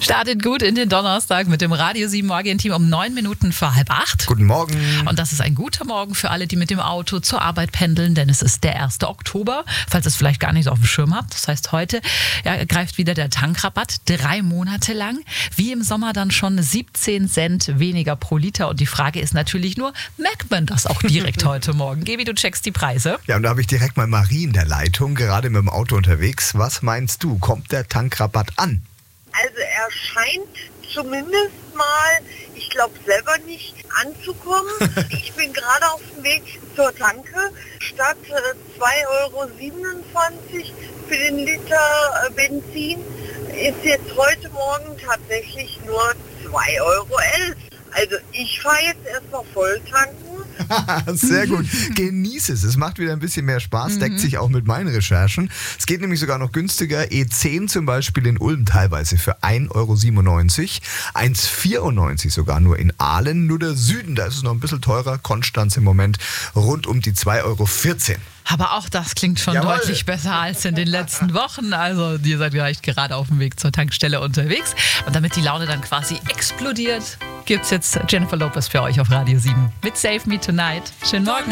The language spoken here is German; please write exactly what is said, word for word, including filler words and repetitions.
Startet gut in den Donnerstag mit dem Radio sieben Morgen-Team um neun Minuten vor halb acht. Guten Morgen. Und das ist ein guter Morgen für alle, die mit dem Auto zur Arbeit pendeln, denn es ist der erste Oktober, falls ihr es vielleicht gar nicht auf dem Schirm habt. Das heißt, heute ja, greift wieder der Tankrabatt, drei Monate lang. Wie im Sommer dann schon siebzehn Cent weniger pro Liter. Und die Frage ist natürlich nur, merkt man das auch direkt heute Morgen? Gebi, du checkst die Preise. Ja, und da habe ich direkt mal Marie in der Leitung, gerade mit dem Auto unterwegs. Was meinst du, kommt der Tankrabatt an? Also er scheint zumindest mal, ich glaube selber nicht, anzukommen. Ich bin gerade auf dem Weg zur Tanke. Statt äh, zwei Euro siebenundzwanzig für den Liter äh, Benzin ist jetzt heute Morgen tatsächlich nur zwei Euro elf. Also ich fahre jetzt erstmal voll tanken. Sehr gut. Genieß es. Es macht wieder ein bisschen mehr Spaß, deckt sich auch mit meinen Recherchen. Es geht nämlich sogar noch günstiger. E zehn zum Beispiel in Ulm teilweise für ein Euro siebenundneunzig. eins Euro vierundneunzig sogar nur in Aalen. Nur der Süden, da ist es noch ein bisschen teurer. Konstanz im Moment rund um die zwei Euro vierzehn. Aber auch das klingt schon Jawohl. deutlich besser als in den letzten Wochen. Also ihr seid vielleicht gerade auf dem Weg zur Tankstelle unterwegs. Und damit die Laune dann quasi explodiert, gibt's jetzt Jennifer Lopez für euch auf Radio sieben mit Save Me Tonight. Schönen Morgen.